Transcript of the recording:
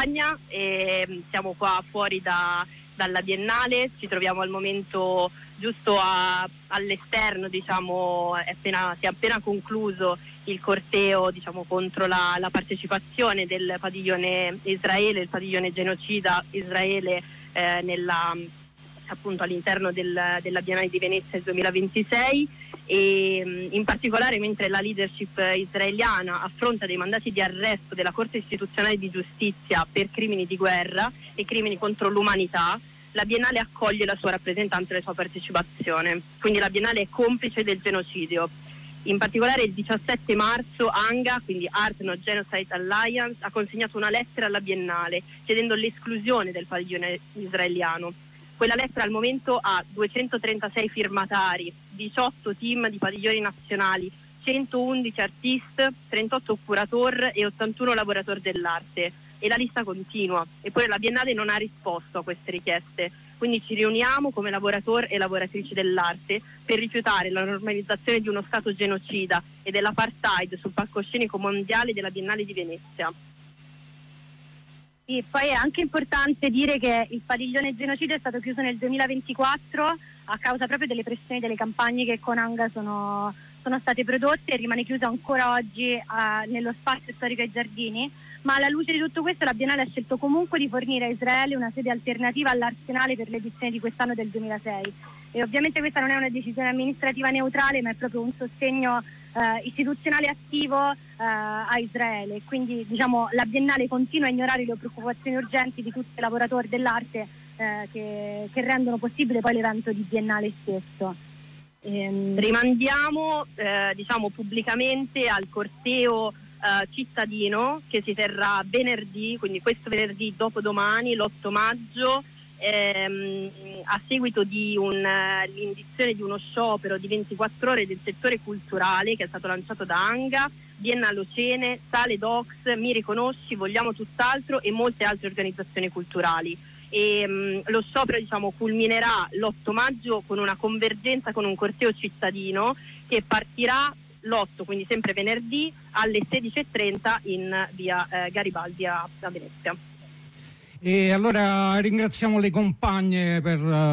campagna e siamo qua fuori dalla Biennale, ci troviamo al momento giusto all'esterno, diciamo, si è appena concluso il corteo, diciamo, contro la partecipazione del padiglione Israele, il padiglione genocida Israele appunto all'interno della Biennale di Venezia del 2026, e in particolare mentre la leadership israeliana affronta dei mandati di arresto della Corte Istituzionale di Giustizia per crimini di guerra e crimini contro l'umanità, la Biennale accoglie la sua rappresentanza e la sua partecipazione. Quindi la Biennale è complice del genocidio. In particolare il 17 marzo ANGA, quindi Art No Genocide Alliance, ha consegnato una lettera alla Biennale chiedendo l'esclusione del padiglione israeliano. Quella lettera al momento ha 236 firmatari, 18 team di padiglioni nazionali, 111 artiste, 38 curator e 81 lavoratori dell'arte, e la lista continua. Eppure la Biennale non ha risposto a queste richieste, quindi ci riuniamo come lavoratori e lavoratrici dell'arte per rifiutare la normalizzazione di uno Stato genocida e dell'apartheid sul palcoscenico mondiale della Biennale di Venezia. Sì, poi è anche importante dire che il padiglione genocidio è stato chiuso nel 2024 a causa proprio delle pressioni delle campagne che con ANGA sono state prodotte, e rimane chiuso ancora oggi nello spazio storico ai Giardini, ma alla luce di tutto questo la Biennale ha scelto comunque di fornire a Israele una sede alternativa all'Arsenale per l'edizione di quest'anno del 2006. E ovviamente questa non è una decisione amministrativa neutrale, ma è proprio un sostegno istituzionale attivo a Israele. Quindi, diciamo, la Biennale continua a ignorare le preoccupazioni urgenti di tutti i lavoratori dell'arte che rendono possibile poi l'evento di Biennale stesso. Rimandiamo diciamo pubblicamente al corteo cittadino che si terrà venerdì, quindi questo venerdì dopodomani, l'8 maggio, a seguito di l'indizione di uno sciopero di 24 ore del settore culturale che è stato lanciato da ANGA, Biennale Ocene, Sale Docs, Mi Riconosci, Vogliamo Tutt'altro e molte altre organizzazioni culturali. E lo sciopero, diciamo, culminerà l'8 maggio con una convergenza, con un corteo cittadino che partirà l'8, quindi sempre venerdì, alle 16:30 in via Garibaldi a Venezia. E allora ringraziamo le compagne per